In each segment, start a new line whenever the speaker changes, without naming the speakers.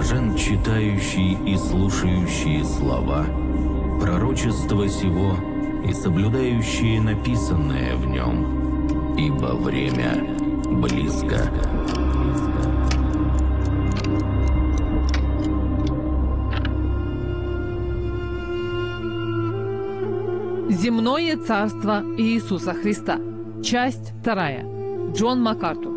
Блажен читающий и слушающие слова, пророчества сего и соблюдающие написанное в нем, ибо время близко.
Земное царство Иисуса Христа. Часть 2. Джон МакАртур.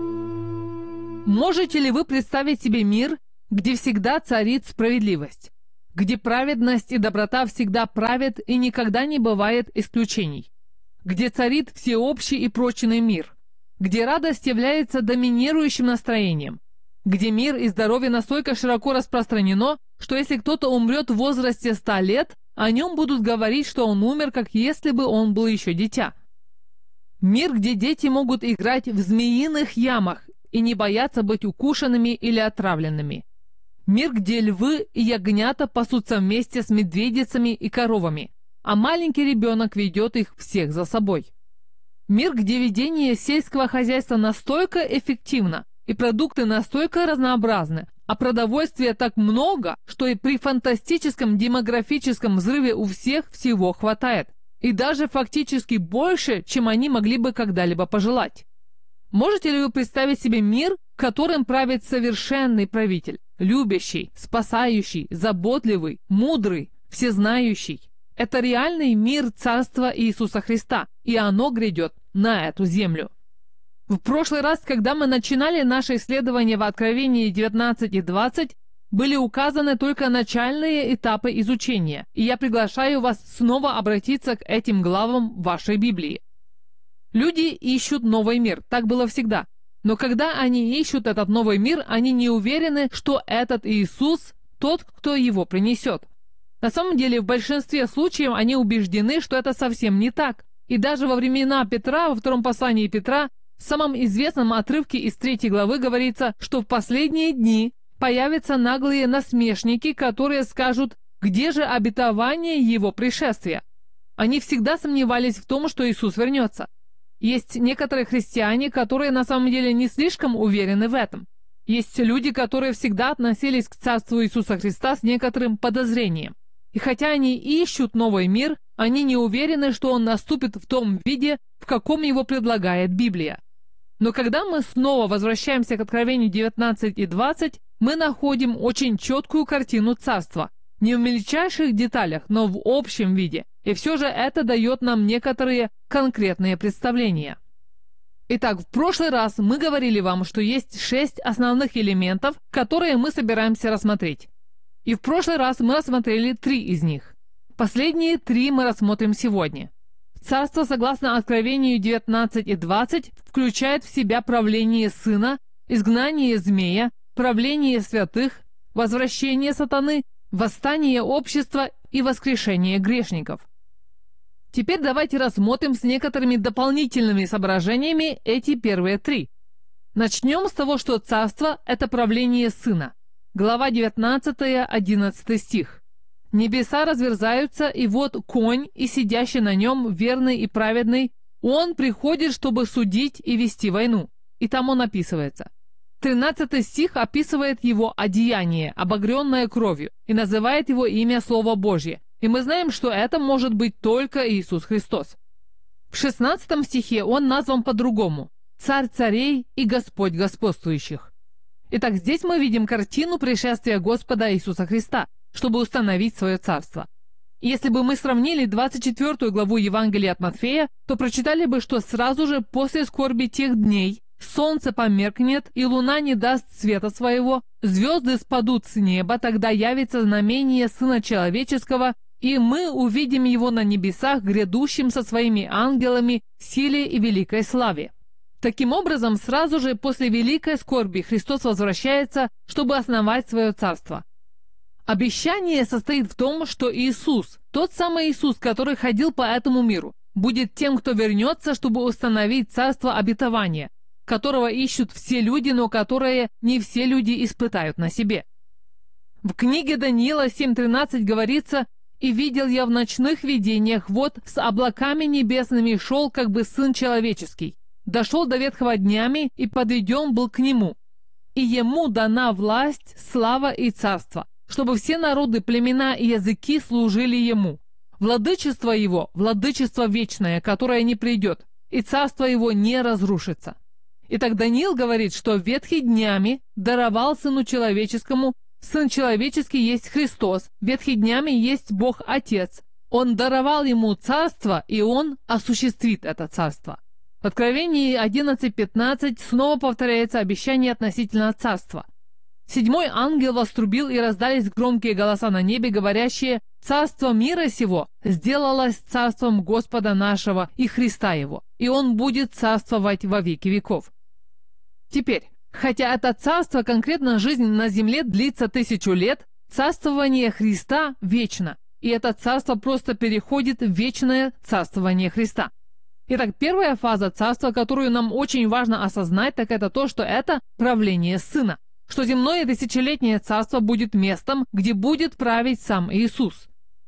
Можете ли вы представить себе мир, где всегда царит справедливость, где праведность и доброта всегда правят и никогда не бывает исключений, где царит всеобщий и прочный мир, где радость является доминирующим настроением, где мир и здоровье настолько широко распространено, что если кто-то умрет в возрасте 100 лет, о нем будут говорить, что он умер, как если бы он был еще дитя. Мир, где дети могут играть в змеиных ямах и не бояться быть укушенными или отравленными. Мир, где львы и ягнята пасутся вместе с медведицами и коровами, а маленький ребенок ведет их всех за собой. Мир, где ведение сельского хозяйства настолько эффективно и продукты настолько разнообразны, а продовольствия так много, что и при фантастическом демографическом взрыве у всех всего хватает. И даже фактически больше, чем они могли бы когда-либо пожелать. Можете ли вы представить себе мир, которым правит совершенный правитель, любящий, спасающий, заботливый, мудрый, всезнающий? Это реальный мир Царства Иисуса Христа, и оно грядет на эту землю. В прошлый раз, когда мы начинали наше исследование в Откровении 19 и 20, были указаны только начальные этапы изучения, и я приглашаю вас снова обратиться к этим главам вашей Библии. Люди ищут новый мир, так было всегда. Но когда они ищут этот новый мир, они не уверены, что этот Иисус тот, кто его принесет. На самом деле, в большинстве случаев они убеждены, что это совсем не так. И даже во времена Петра, во втором послании Петра, в самом известном отрывке из 3 главы говорится, что в последние дни появятся наглые насмешники, которые скажут, где же обетование его пришествия. Они всегда сомневались в том, что Иисус вернется. Есть некоторые христиане, которые на самом деле не слишком уверены в этом. Есть люди, которые всегда относились к Царству Иисуса Христа с некоторым подозрением. И хотя они ищут новый мир, они не уверены, что он наступит в том виде, в каком его предлагает Библия. Но когда мы снова возвращаемся к Откровению 19 и 20, мы находим очень четкую картину Царства. Не в мельчайших деталях, но в общем виде. И все же это дает нам некоторые конкретные представления. Итак, в прошлый раз мы говорили вам, что есть 6 основных элементов, которые мы собираемся рассмотреть. И в прошлый раз мы рассмотрели 3 из них. Последние 3 мы рассмотрим сегодня. Царство, согласно Откровению 19 и 20, включает в себя правление Сына, изгнание змея, правление святых, возвращение сатаны, восстание общества и воскрешение грешников. Теперь давайте рассмотрим с некоторыми дополнительными соображениями эти первые 3. Начнем с того, что царство – это правление Сына. Глава 19, 11 стих. «Небеса разверзаются, и вот конь, и сидящий на нем, верный и праведный, он приходит, чтобы судить и вести войну». И там он описывается. 13 стих описывает его одеяние, обогренное кровью, и называет его имя Слово Божье. И мы знаем, что это может быть только Иисус Христос. В 16 стихе он назван по-другому – «Царь царей и Господь господствующих». Итак, здесь мы видим картину пришествия Господа Иисуса Христа, чтобы установить свое царство. Если бы мы сравнили 24 главу Евангелия от Матфея, то прочитали бы, что сразу же после скорби тех дней солнце померкнет, и луна не даст света своего, звезды спадут с неба, тогда явится знамение Сына Человеческого, и мы увидим его на небесах, грядущим со своими ангелами в силе и великой славе. Таким образом, сразу же после великой скорби Христос возвращается, чтобы основать свое царство. Обещание состоит в том, что Иисус, тот самый Иисус, который ходил по этому миру, будет тем, кто вернется, чтобы установить царство обетования, которого ищут все люди, но которое не все люди испытают на себе. В книге Даниила 7:13 говорится: «И видел я в ночных видениях, вот с облаками небесными шел, как бы Сын Человеческий. Дошел до ветхого днями, и подведен был к нему. и Ему дана власть, слава и царство, чтобы все народы, племена и языки служили Ему. Владычество Его – владычество вечное, которое не придет, и царство Его не разрушится». Итак, Даниил говорит, что ветхий днями даровал Сыну Человеческому, Сын Человеческий есть Христос, ветхий днями есть Бог Отец. Он даровал Ему царство, и Он осуществит это царство. В Откровении 11:15 снова повторяется обещание относительно царства. Седьмой ангел вострубил, и раздались громкие голоса на небе, говорящие: «Царство мира сего сделалось царством Господа нашего и Христа Его, и Он будет царствовать во веки веков». Теперь, хотя это царство, конкретно жизнь на земле, длится 1000 лет, царствование Христа вечно, и это царство просто переходит в вечное царствование Христа. Итак, первая фаза царства, которую нам очень важно осознать, так это то, что это правление Сына, что земное тысячелетнее царство будет местом, где будет править сам Иисус.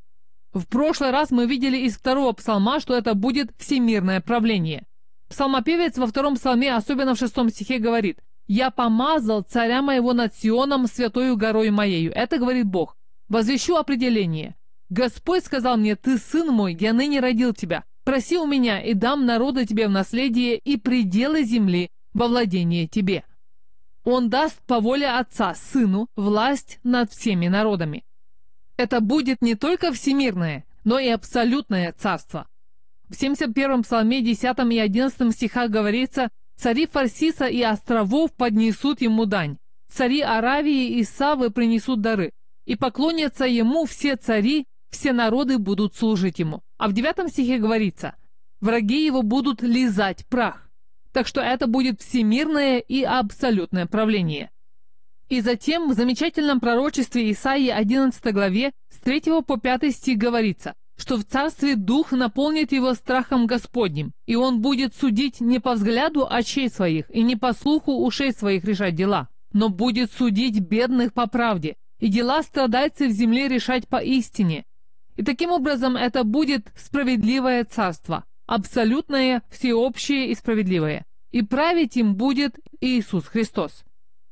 В прошлый раз мы видели из 2-го псалма, что это будет всемирное правление. Псалмопевец во 2-м псалме, особенно в 6-м стихе, говорит: «Я помазал царя моего над Сионом, святою горой моею». Это говорит Бог. Возвещу определение. «Господь сказал мне: ты сын мой, я ныне родил тебя. Проси у меня, и дам народы тебе в наследие и пределы земли во владение тебе». Он даст по воле Отца Сыну власть над всеми народами. Это будет не только всемирное, но и абсолютное царство. В 71-м псалме 10 и 11 стихах говорится: «Цари Фарсиса и островов поднесут ему дань, цари Аравии и Савы принесут дары, и поклонятся ему все цари, все народы будут служить ему». А в 9 стихе говорится: «Враги его будут лизать прах». Так что это будет всемирное и абсолютное правление. И затем в замечательном пророчестве Исаии 11 главе с 3 по 5 стих говорится, что в царстве Дух наполнит его страхом Господним, и он будет судить не по взгляду очей своих и не по слуху ушей своих решать дела, но будет судить бедных по правде, и дела страдальцев в земле решать по истине. И таким образом это будет справедливое царство, абсолютное, всеобщее и справедливое. И править им будет Иисус Христос.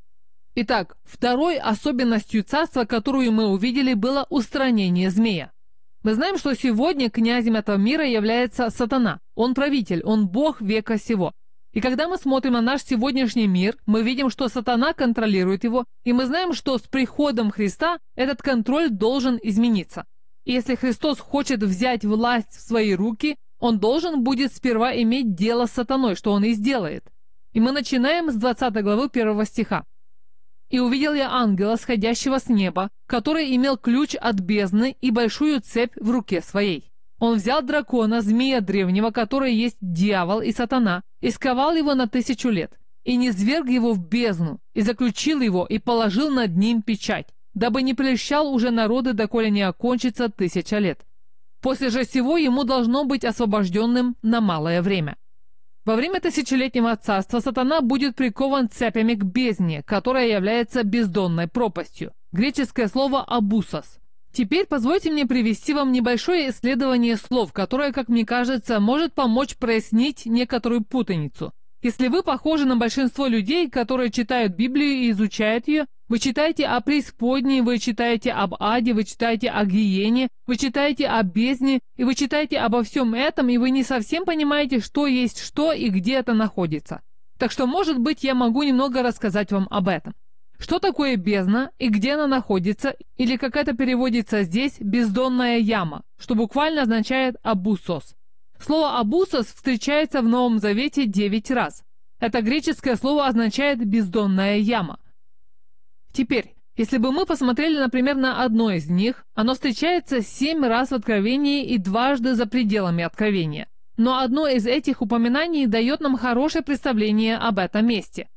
Итак, второй особенностью царства, которую мы увидели, было устранение змея. Мы знаем, что сегодня князем этого мира является сатана. Он правитель, он бог века сего. И когда мы смотрим на наш сегодняшний мир, мы видим, что сатана контролирует его, и мы знаем, что с приходом Христа этот контроль должен измениться. И если Христос хочет взять власть в свои руки, он должен будет сперва иметь дело с сатаной, что он и сделает. И мы начинаем с 20 главы 1 стиха. «И увидел я ангела, сходящего с неба, который имел ключ от бездны и большую цепь в руке своей. Он взял дракона, змея древнего, который есть дьявол и сатана, и сковал его на 1000 лет, и низверг его в бездну, и заключил его, и положил над ним печать, дабы не прельщал уже народы, доколе не окончится 1000 лет. После же сего ему должно быть освобожденным на малое время». Во время тысячелетнего царства сатана будет прикован цепями к бездне, которая является бездонной пропастью. Греческое слово «абусос». Теперь позвольте мне привести вам небольшое исследование слов, которое, как мне кажется, может помочь прояснить некоторую путаницу. Если вы похожи на большинство людей, которые читают Библию и изучают ее, вы читаете о преисподней, вы читаете об аде, вы читаете о гиене, вы читаете о бездне, и вы читаете обо всем этом, и вы не совсем понимаете, что есть что и где это находится. Так что, может быть, я могу немного рассказать вам об этом. Что такое бездна и где она находится, или как это переводится здесь, бездонная яма, что буквально означает «абусос». Слово «абусос» встречается в Новом Завете 9 раз. Это греческое слово означает «бездонная яма». Теперь, если бы мы посмотрели, например, на одно из них, оно встречается 7 раз в Откровении и дважды за пределами Откровения. Но одно из этих упоминаний дает нам хорошее представление об этом месте.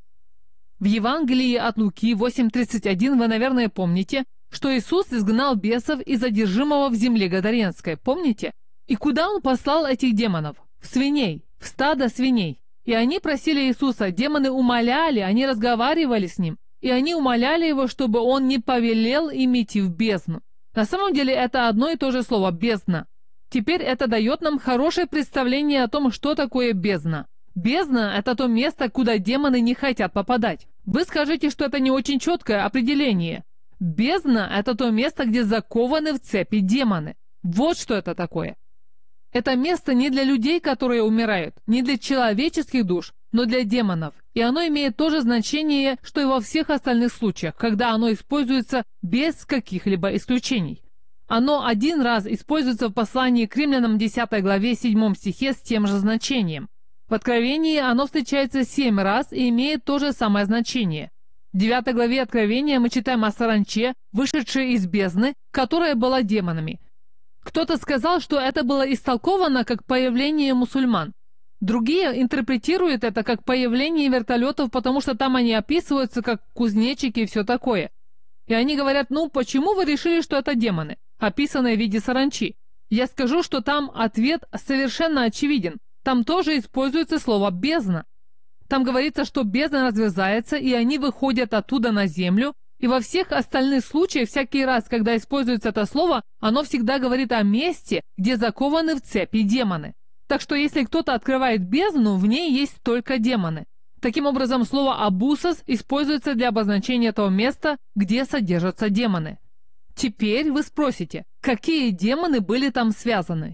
В Евангелии от Луки 8:31 вы, наверное, помните, что Иисус изгнал бесов из одержимого в земле Гадаренской, помните? И куда Он послал этих демонов? В свиней, в стадо свиней. И они просили Иисуса, демоны умоляли, они разговаривали с Ним, и они умоляли Его, чтобы Он не повелел им идти в бездну. На самом деле это одно и то же слово «бездна». Теперь это дает нам хорошее представление о том, что такое бездна. Бездна – это то место, куда демоны не хотят попадать. Вы скажете, что это не очень четкое определение. Бездна – это то место, где закованы в цепи демоны. Вот что это такое. Это место не для людей, которые умирают, не для человеческих душ, но для демонов. И оно имеет то же значение, что и во всех остальных случаях, когда оно используется без каких-либо исключений. Оно один раз используется в послании к Римлянам 10 главе 7 стихе с тем же значением. В Откровении оно встречается 7 раз и имеет то же самое значение. В 9 главе Откровения мы читаем о саранче, вышедшей из бездны, которая была демонами. Кто-то сказал, что это было истолковано как появление мусульман. Другие интерпретируют это как появление вертолетов, потому что там они описываются как кузнечики и все такое. И они говорят, ну почему вы решили, что это демоны, описанные в виде саранчи? Я скажу, что там ответ совершенно очевиден. Там тоже используется слово «бездна». Там говорится, что бездна разверзается, и они выходят оттуда на землю. И во всех остальных случаях, всякий раз, когда используется это слово, оно всегда говорит о месте, где закованы в цепи демоны. Так что если кто-то открывает бездну, в ней есть только демоны. Таким образом, слово «абусос» используется для обозначения этого места, где содержатся демоны. Теперь вы спросите, какие демоны были там связаны?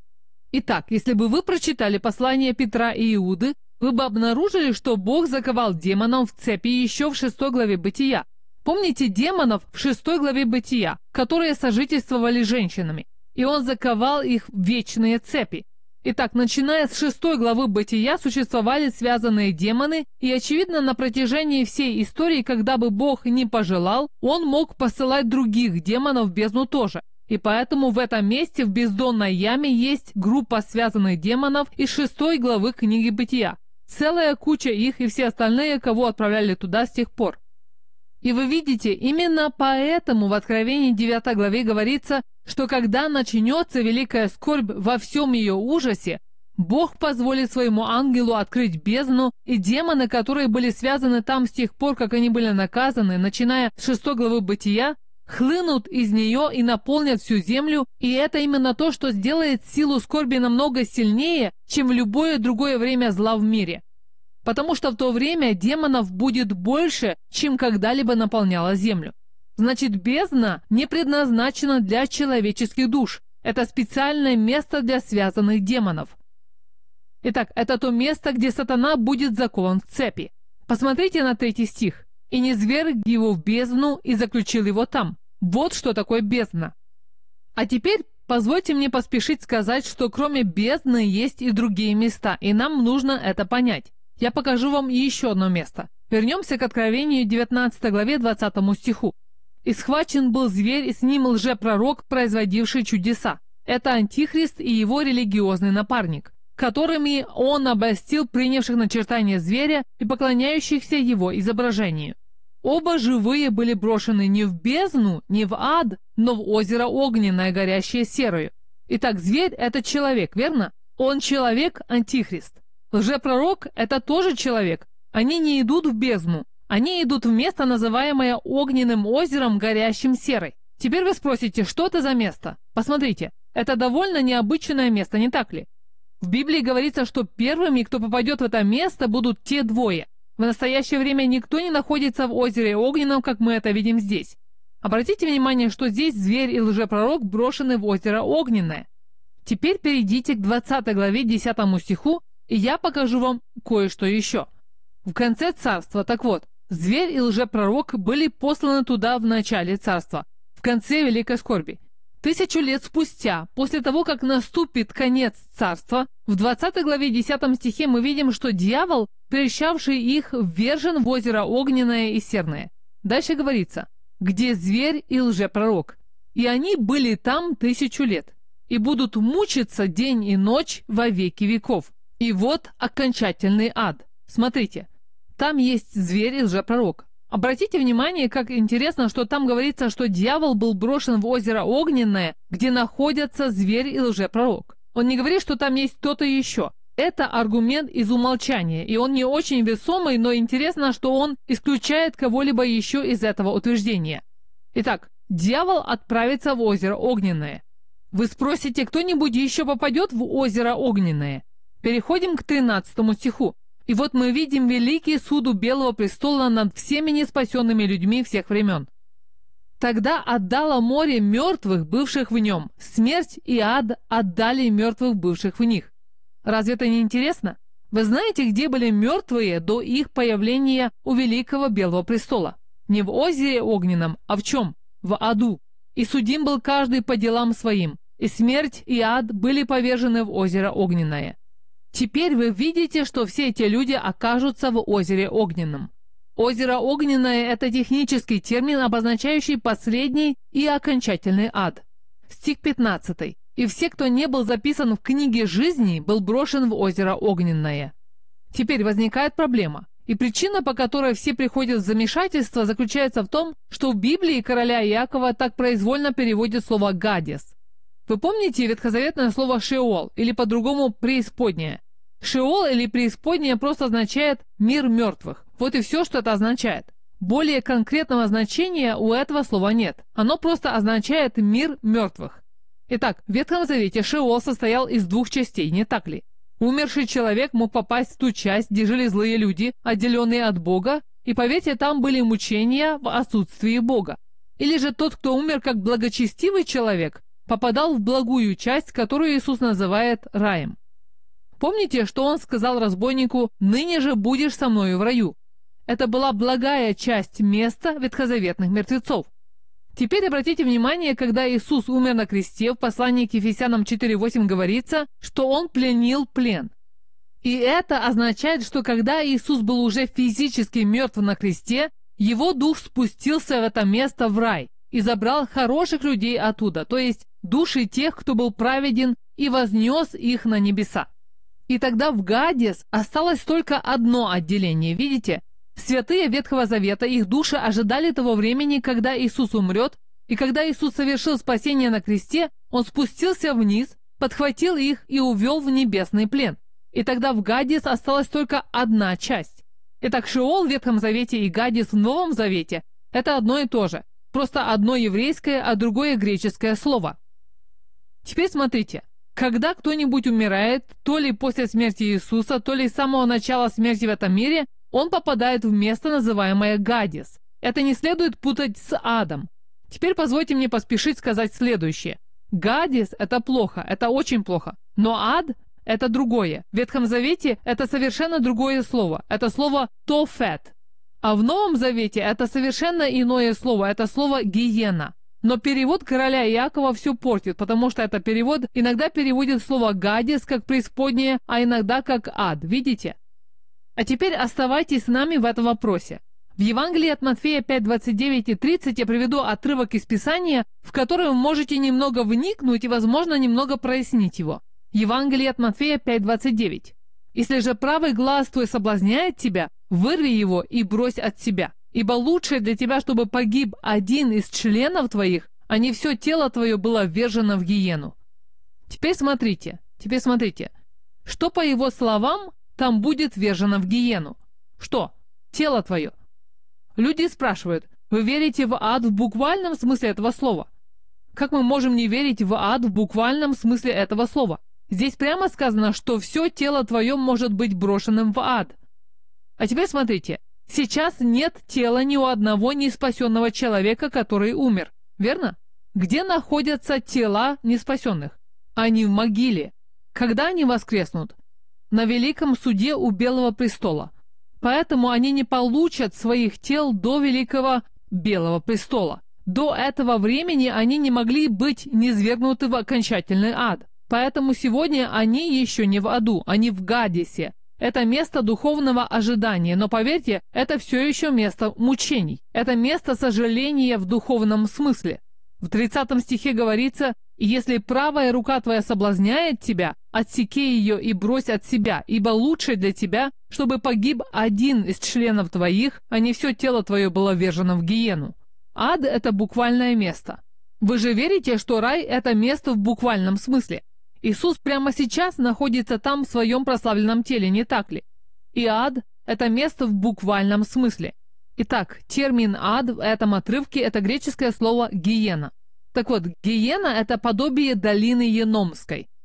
Итак, если бы вы прочитали послания Петра и Иуды, вы бы обнаружили, что Бог заковал демонов в цепи еще в 6 главе Бытия. Помните демонов в 6 главе Бытия, которые сожительствовали с женщинами, и Он заковал их в вечные цепи. Итак, начиная с 6 главы Бытия существовали связанные демоны, и, очевидно, на протяжении всей истории, когда бы Бог не пожелал, Он мог посылать других демонов в бездну тоже. И поэтому в этом месте, в бездонной яме, есть группа связанных демонов из 6 главы книги Бытия. Целая куча их и все остальные, кого отправляли туда с тех пор. И вы видите, именно поэтому в Откровении 9 главе говорится, что когда начнется великая скорбь во всем ее ужасе, Бог позволит своему ангелу открыть бездну, и демоны, которые были связаны там с тех пор, как они были наказаны, начиная с 6 главы Бытия, хлынут из нее и наполнят всю землю, и это именно то, что сделает силу скорби намного сильнее, чем в любое другое время зла в мире. Потому что в то время демонов будет больше, чем когда-либо наполняла землю. Значит, бездна не предназначена для человеческих душ. Это специальное место для связанных демонов. Итак, это то место, где сатана будет закован в цепи. Посмотрите на 3 стих. «И низвергл его в бездну и заключил его там». Вот что такое бездна. А теперь позвольте мне поспешить сказать, что кроме бездны есть и другие места, и нам нужно это понять. Я покажу вам еще одно место. Вернемся к Откровению 19 главе 20 стиху. «И схвачен был зверь, и с ним лжепророк, производивший чудеса. Это Антихрист и его религиозный напарник, которыми он обольстил принявших начертание зверя и поклоняющихся его изображению. Оба живые были брошены не в бездну, не в ад, но в озеро огненное, горящее серою. Итак, зверь – это человек, верно? Он человек – Антихрист. Лжепророк – это тоже человек. Они не идут в бездну. Они идут в место, называемое огненным озером, горящим серой. Теперь вы спросите, что это за место? Посмотрите, это довольно необычное место, не так ли? В Библии говорится, что первыми, кто попадет в это место, будут те двое. В настоящее время никто не находится в озере огненном, как мы это видим здесь. Обратите внимание, что здесь зверь и лжепророк брошены в озеро огненное. Теперь перейдите к 20 главе 10 стиху, и я покажу вам кое-что еще. В конце царства, так вот, зверь и лжепророк были посланы туда в начале царства, в конце великой скорби. 1000 лет спустя, после того, как наступит конец царства, в 20 главе 10 стихе мы видим, что дьявол, прельщавший их, ввержен в озеро огненное и серное. Дальше говорится, где зверь и лжепророк. И они были там 1000 лет, и будут мучиться день и ночь во веки веков. И вот окончательный ад. Смотрите, там есть зверь и лжепророк. Обратите внимание, как интересно, что там говорится, что дьявол был брошен в озеро огненное, где находятся зверь и лжепророк. Он не говорит, что там есть кто-то еще. Это аргумент из умолчания, и он не очень весомый, но интересно, что он исключает кого-либо еще из этого утверждения. Итак, дьявол отправится в озеро огненное. Вы спросите, кто-нибудь еще попадет в озеро огненное? Переходим к 13 стиху. И вот мы видим великий суд у Белого престола над всеми неспасенными людьми всех времен. Тогда отдало море мертвых, бывших в нем. Смерть и ад отдали мертвых, бывших в них. Разве это не интересно? Вы знаете, где были мертвые до их появления у великого Белого престола? Не в озере огненном, а в чем? В аду. И судим был каждый по делам своим. И смерть, и ад были повержены в озеро огненное. Теперь вы видите, что все эти люди окажутся в озере огненном. Озеро огненное – это технический термин, обозначающий последний и окончательный ад. Стих 15. «И все, кто не был записан в книге жизни, был брошен в озеро огненное». Теперь возникает проблема. И причина, по которой все приходят в замешательство, заключается в том, что в Библии короля Иакова так произвольно переводят слово «гадес». Вы помните ветхозаветное слово «шеол» или по-другому «преисподняя»? Шеол или преисподняя просто означает «мир мертвых». Вот и все, что это означает. Более конкретного значения у этого слова нет. Оно просто означает «мир мертвых». Итак, в Ветхом Завете Шеол состоял из двух частей, не так ли? Умерший человек мог попасть в ту часть, где жили злые люди, отделенные от Бога, и, поверьте, там были мучения в отсутствии Бога. Или же тот, кто умер как благочестивый человек, попадал в благую часть, которую Иисус называет раем. Помните, что он сказал разбойнику «ныне же будешь со мною в раю». Это была благая часть места ветхозаветных мертвецов. Теперь обратите внимание, когда Иисус умер на кресте, в послании к Ефесянам 4:8 говорится, что Он пленил плен. И это означает, что когда Иисус был уже физически мертв на кресте, Его дух спустился в это место в рай и забрал хороших людей оттуда, то есть души тех, кто был праведен, и вознес их на небеса. И тогда в Гадес осталось только одно отделение, видите? Святые Ветхого Завета, их души ожидали того времени, когда Иисус умрет, и когда Иисус совершил спасение на кресте, Он спустился вниз, подхватил их и увел в небесный плен. И тогда в Гадес осталась только одна часть. Итак, Шеол в Ветхом Завете и Гадес в Новом Завете – это одно и то же, просто одно еврейское, а другое греческое слово. Теперь смотрите. Когда кто-нибудь умирает, то ли после смерти Иисуса, то ли с самого начала смерти в этом мире, он попадает в место, называемое Гадес. Это не следует путать с адом. Теперь позвольте мне поспешить сказать следующее. Гадес – это плохо, это очень плохо. Но ад – это другое. В Ветхом Завете это совершенно другое слово. Это слово «тофет». А в Новом Завете это совершенно иное слово. Это слово «гиена». Но перевод короля Иакова все портит, потому что это перевод иногда переводит слово «гадес» как преисподняя, а иногда как «ад». Видите? А теперь оставайтесь с нами в этом вопросе. В Евангелии от Матфея 5:29 и 30 я приведу отрывок из Писания, в который вы можете немного вникнуть и, возможно, немного прояснить его. Евангелие от Матфея 5:29. «Если же правый глаз твой соблазняет тебя, вырви его и брось от себя. Ибо лучше для тебя, чтобы погиб один из членов твоих, а не все тело твое было ввержено в гиену». Теперь смотрите. Что, по его словам, там будет ввержено в гиену? Что? Тело твое. Люди спрашивают, вы верите в ад в буквальном смысле этого слова? Как мы можем не верить в ад в буквальном смысле этого слова? Здесь прямо сказано, что все тело твое может быть брошенным в ад. А теперь смотрите. Сейчас нет тела ни у одного неспасенного человека, который умер. Верно? Где находятся тела неспасенных? Они в могиле. Когда они воскреснут? На великом суде у Белого престола. Поэтому они не получат своих тел до великого Белого престола. До этого времени они не могли быть низвергнуты в окончательный ад. Поэтому сегодня они еще не в аду, они в Гадесе. Это место духовного ожидания, но поверьте, это все еще место мучений. Это место сожаления в духовном смысле. В 30 стихе говорится: «И если правая рука твоя соблазняет тебя, отсеки ее и брось от себя, ибо лучше для тебя, чтобы погиб один из членов твоих, а не все тело твое было ввержено в гиену». Ад – это буквальное место. Вы же верите, что рай – это место в буквальном смысле? Иисус прямо сейчас находится там в своем прославленном теле, не так ли? И ад – это место в буквальном смысле. Итак, термин «ад» в этом отрывке – это греческое слово «гиена». Так вот, гиена – это подобие долины Еномской.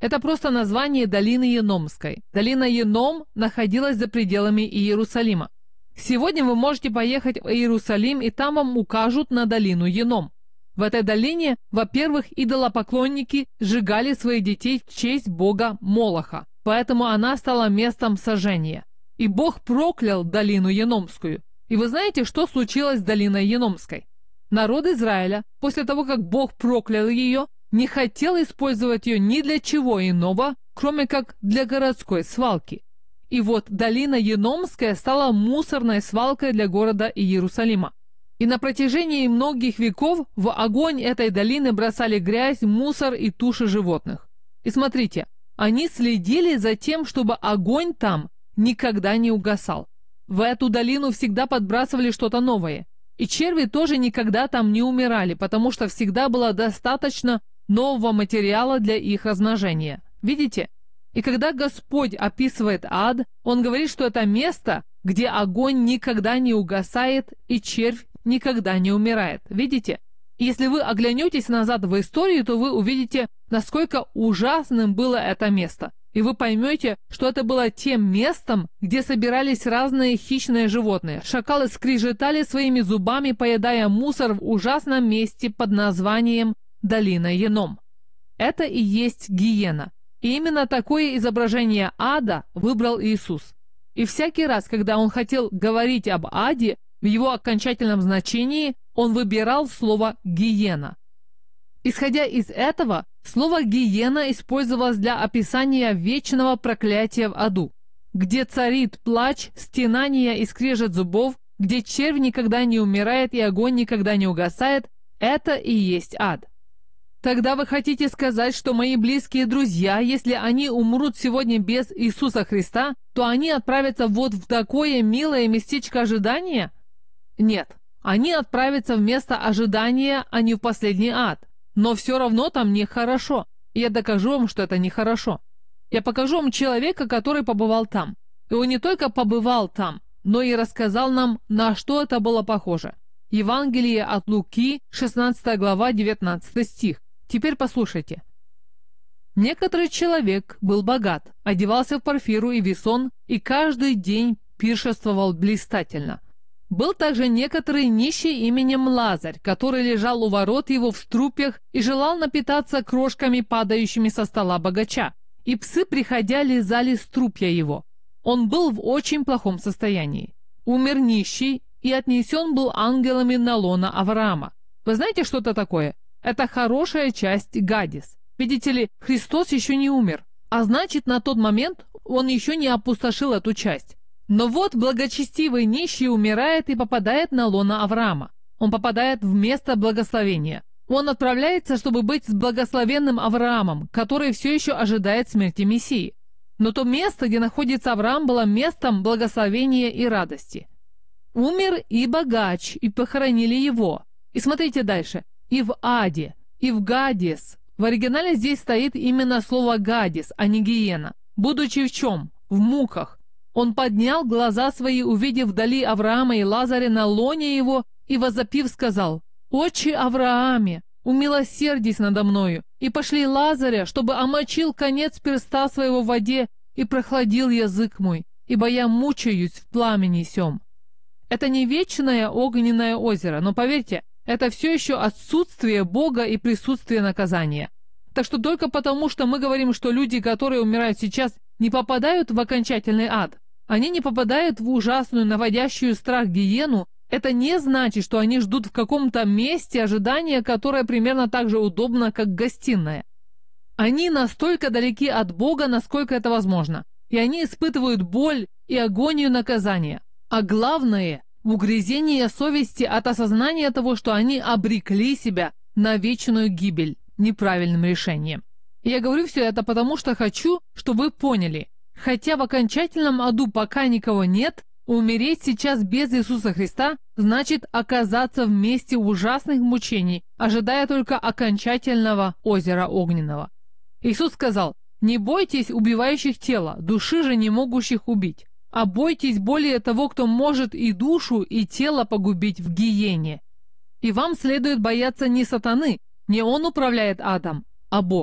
Это просто название долины Еномской. Долина Еном находилась за пределами Иерусалима. Сегодня вы можете поехать в Иерусалим, и там вам укажут на долину Еном. В этой долине, во-первых, идолопоклонники сжигали своих детей в честь бога Молоха, поэтому она стала местом сожжения. И Бог проклял долину Еномскую. И вы знаете, что случилось с долиной Еномской? Народ Израиля, после того, как Бог проклял ее, не хотел использовать ее ни для чего иного, кроме как для городской свалки. И вот долина Еномская стала мусорной свалкой для города Иерусалима. И на протяжении многих веков в огонь этой долины бросали грязь, мусор и туши животных. И смотрите, они следили за тем, чтобы огонь там никогда не угасал. В эту долину всегда подбрасывали что-то новое. И черви тоже никогда там не умирали, потому что всегда было достаточно нового материала для их размножения. Видите? И когда Господь описывает ад, Он говорит, что это место, где огонь никогда не угасает и червь никогда не умирает. Видите? И если вы оглянетесь назад в историю, то вы увидите, насколько ужасным было это место. И вы поймете, что это было тем местом, где собирались разные хищные животные. Шакалы скрежетали своими зубами, поедая мусор в ужасном месте под названием Долина Еном. Это и есть гиена. И именно такое изображение ада выбрал Иисус. И всякий раз, когда Он хотел говорить об аде, в его окончательном значении Он выбирал слово «гиена». Исходя из этого, слово «гиена» использовалось для описания вечного проклятия в аду, где царит плач, стенание и скрежет зубов, где червь никогда не умирает и огонь никогда не угасает. Это и есть ад. Тогда вы хотите сказать, что мои близкие друзья, если они умрут сегодня без Иисуса Христа, то они отправятся вот в такое милое местечко ожидания? Нет, они отправятся в место ожидания, а не в последний ад. Но все равно там нехорошо. Я докажу вам, что это нехорошо. Я покажу вам человека, который побывал там. И он не только побывал там, но и рассказал нам, на что это было похоже. Евангелие от Луки, 16 глава, 19 стих. Теперь послушайте. «Некоторый человек был богат, одевался в парфиру и весон, и каждый день пиршествовал блистательно. Был также некоторый нищий именем Лазарь, который лежал у ворот его в струпьях и желал напитаться крошками, падающими со стола богача. И псы, приходя, лизали струпья его. Он был в очень плохом состоянии. Умер нищий и отнесен был ангелами на лоно Авраама. Вы знаете, что это такое? Это хорошая часть Гадис. Видите ли, Христос еще не умер, а значит, на тот момент Он еще не опустошил эту часть. Но вот благочестивый нищий умирает и попадает на лоно Авраама. Он попадает в место благословения. Он отправляется, чтобы быть с благословенным Авраамом, который все еще ожидает смерти Мессии. Но то место, где находится Авраам, было местом благословения и радости. Умер и богач, и похоронили его. И смотрите дальше. И в аде, и в Гадис. В оригинале здесь стоит именно слово Гадис, а не гиена. Будучи в чем? В муках. Он поднял глаза свои, увидев вдали Авраама и Лазаря на лоне его, и возопив сказал: «Отче Аврааме, умилосердись надо мною, и пошли Лазаря, чтобы омочил конец перста своего в воде и прохладил язык мой, ибо я мучаюсь в пламени сем». Это не вечное огненное озеро, но поверьте, это все еще отсутствие Бога и присутствие наказания. Так что только потому, что мы говорим, что люди, которые умирают сейчас, не попадают в окончательный ад, они не попадают в ужасную, наводящую страх гиену, это не значит, что они ждут в каком-то месте ожидания, которое примерно так же удобно, как гостиная. Они настолько далеки от Бога, насколько это возможно, и они испытывают боль и агонию наказания. А главное – угрызение совести от осознания того, что они обрекли себя на вечную гибель неправильным решением. И я говорю все это потому, что хочу, чтобы вы поняли, хотя в окончательном аду пока никого нет, умереть сейчас без Иисуса Христа значит оказаться в месте ужасных мучений, ожидая только окончательного озера огненного. Иисус сказал: «Не бойтесь убивающих тело, души же не могущих убить, а бойтесь более того, кто может и душу, и тело погубить в гиене. И вам следует бояться не сатаны, не он управляет адом, а Бог».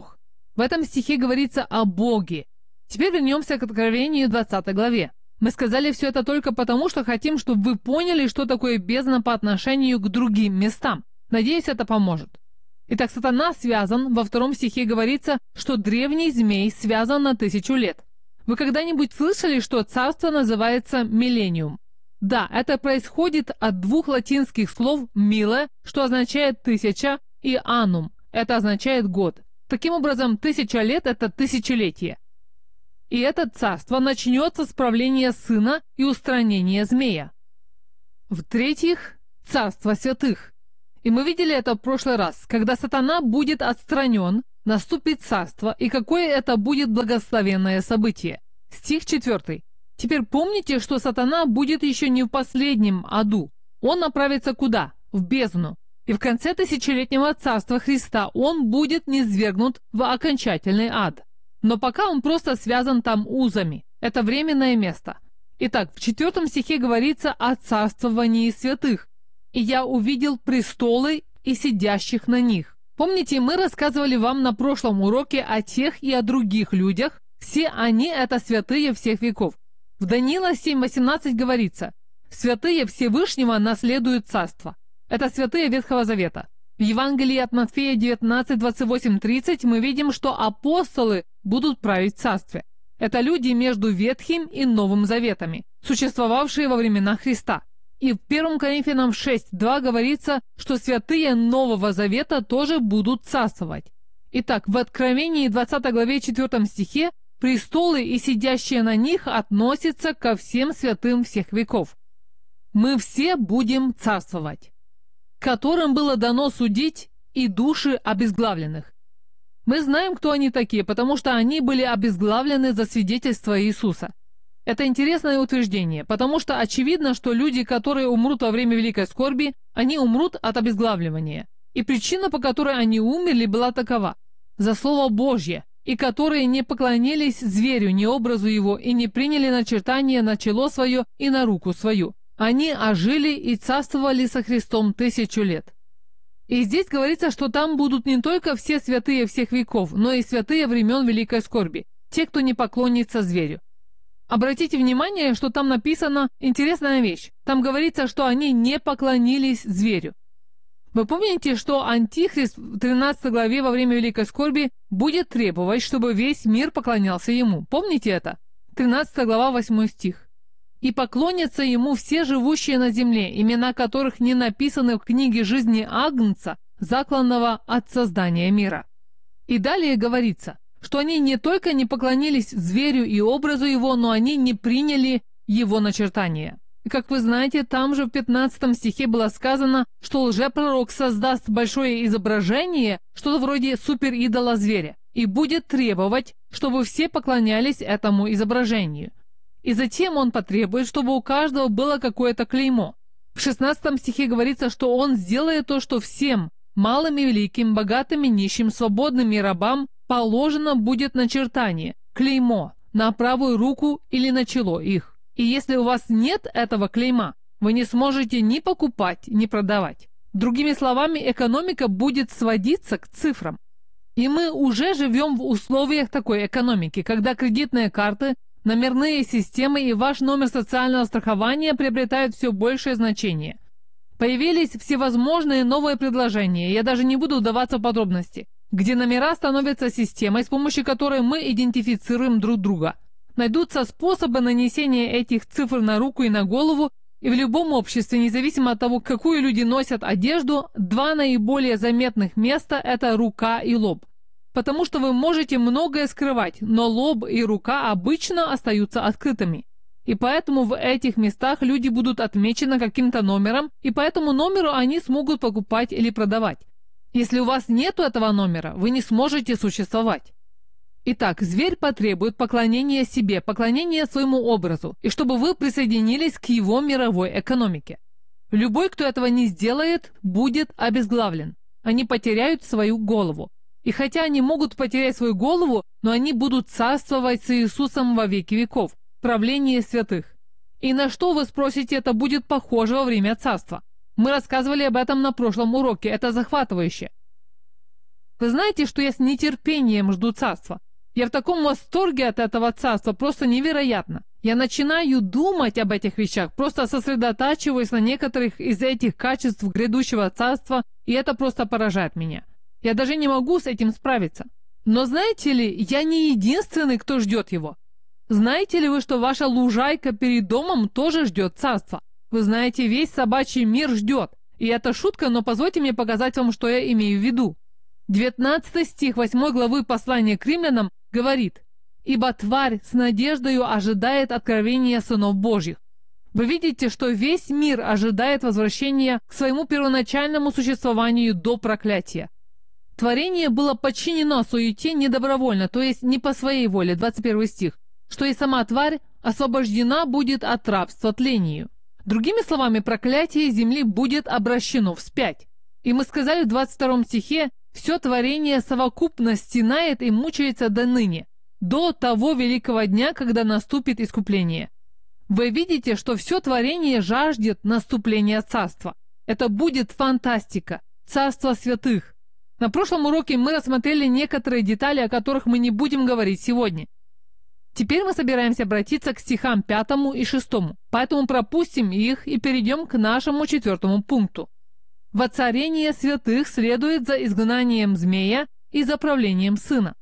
В этом стихе говорится о Боге. Теперь вернемся к Откровению 20 главе. Мы сказали все это только потому, что хотим, чтобы вы поняли, что такое бездна по отношению к другим местам. Надеюсь, это поможет. Итак, сатана связан, во 2 стихе говорится, что древний змей связан на 1000 лет. Вы когда-нибудь слышали, что царство называется миллениум? Да, это происходит от 2 латинских слов «милле», что означает 1000, и «анум», это означает год. Таким образом, 1000 лет – это тысячелетие. И это царство начнется с правления сына и устранения змея. В-третьих, царство святых. И мы видели это в прошлый раз. Когда сатана будет отстранен, наступит царство, и какое это будет благословенное событие. Стих 4. Теперь помните, что сатана будет еще не в последнем аду. Он направится куда? В бездну. И в конце тысячелетнего царства Христа он будет низвергнут в окончательный ад. Но пока он просто связан там узами. Это временное место. Итак, в 4 стихе говорится о царствовании святых. «И я увидел престолы и сидящих на них». Помните, мы рассказывали вам на прошлом уроке о тех и о других людях. Все они – это святые всех веков. В Даниила 7:18 говорится: «Святые Всевышнего наследуют царство». Это святые Ветхого Завета. В Евангелии от Матфея 19:28-30 мы видим, что апостолы будут править в царстве. Это люди между Ветхим и Новым Заветами, существовавшие во времена Христа. И в 1 Коринфянам 6:2 говорится, что святые Нового Завета тоже будут царствовать. Итак, в Откровении 20 главе 4 стихе престолы и сидящие на них относятся ко всем святым всех веков. Мы все будем царствовать, которым было дано судить и души обезглавленных. Мы знаем, кто они такие, потому что они были обезглавлены за свидетельство Иисуса. Это интересное утверждение, потому что очевидно, что люди, которые умрут во время великой скорби, они умрут от обезглавливания. И причина, по которой они умерли, была такова: за Слово Божье, и которые не поклонились зверю, ни образу его, и не приняли начертание на чело свое и на руку свою. Они ожили и царствовали со Христом 1000 лет. И здесь говорится, что там будут не только все святые всех веков, но и святые времен великой скорби, те, кто не поклонится зверю. Обратите внимание, что там написана интересная вещь. Там говорится, что они не поклонились зверю. Вы помните, что Антихрист в 13 главе во время великой скорби будет требовать, чтобы весь мир поклонялся ему? Помните это? 13 глава, 8 стих. «И поклонятся ему все живущие на земле, имена которых не написаны в книге жизни Агнца, закланного от создания мира». И далее говорится, что они не только не поклонились зверю и образу его, но они не приняли его начертания. И как вы знаете, там же в 15 стихе было сказано, что лжепророк создаст большое изображение, что-то вроде суперидола зверя, и будет требовать, чтобы все поклонялись этому изображению. И затем он потребует, чтобы у каждого было какое-то клеймо. В 16 стихе говорится, что он сделает то, что всем, малым и великим, богатым и нищим, свободным и рабам, положено будет начертание, клеймо, на правую руку или на чело их. И если у вас нет этого клейма, вы не сможете ни покупать, ни продавать. Другими словами, экономика будет сводиться к цифрам. И мы уже живем в условиях такой экономики, когда кредитные карты, номерные системы и ваш номер социального страхования приобретают все большее значение. Появились всевозможные новые предложения, я даже не буду вдаваться в подробности, где номера становятся системой, с помощью которой мы идентифицируем друг друга. Найдутся способы нанесения этих цифр на руку и на голову, и в любом обществе, независимо от того, какую люди носят одежду, два наиболее заметных места – это рука и лоб. Потому что вы можете многое скрывать, но лоб и рука обычно остаются открытыми. И поэтому в этих местах люди будут отмечены каким-то номером, и по этому номеру они смогут покупать или продавать. Если у вас нет этого номера, вы не сможете существовать. Итак, зверь потребует поклонения себе, поклонения своему образу, и чтобы вы присоединились к его мировой экономике. Любой, кто этого не сделает, будет обезглавлен. Они потеряют свою голову. И хотя они могут потерять свою голову, но они будут царствовать с Иисусом во веки веков, в правлении святых. И на что, вы спросите, это будет похоже во время царства? Мы рассказывали об этом на прошлом уроке, это захватывающе. Вы знаете, что я с нетерпением жду царства. Я в таком восторге от этого царства, просто невероятно. Я начинаю думать об этих вещах, просто сосредотачиваюсь на некоторых из этих качеств грядущего царства, и это просто поражает меня. Я даже не могу с этим справиться. Но знаете ли, я не единственный, кто ждет его. Знаете ли вы, что ваша лужайка перед домом тоже ждет царства? Вы знаете, весь собачий мир ждет. И это шутка, но позвольте мне показать вам, что я имею в виду. 19 стих 8 главы послания к римлянам говорит: «Ибо тварь с надеждою ожидает откровения сынов Божьих». Вы видите, что весь мир ожидает возвращения к своему первоначальному существованию до проклятия. Творение было подчинено суете недобровольно, то есть не по своей воле, 21 стих, что и сама тварь освобождена будет от рабства тлению. Другими словами, проклятие земли будет обращено вспять. И мы сказали в 22 стихе: «Все творение совокупно стенает и мучается до ныне, до того великого дня, когда наступит искупление». Вы видите, что все творение жаждет наступления царства. Это будет фантастика, царство святых. На прошлом уроке мы рассмотрели некоторые детали, о которых мы не будем говорить сегодня. Теперь мы собираемся обратиться к стихам 5 и 6, поэтому пропустим их и перейдем к нашему 4 пункту. Воцарение святых следует за изгнанием змея и за правлением сына.